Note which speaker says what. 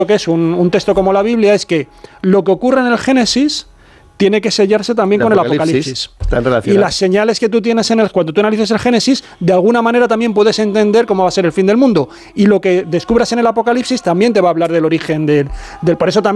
Speaker 1: que es un texto como la Biblia es que lo que ocurre en el Génesis tiene que sellarse también con el Apocalipsis. Y las señales que tú tienes cuando tú analices el Génesis, de alguna manera también puedes entender cómo va a ser el fin del mundo. Y lo que descubras en el Apocalipsis también te va a hablar del origen por eso también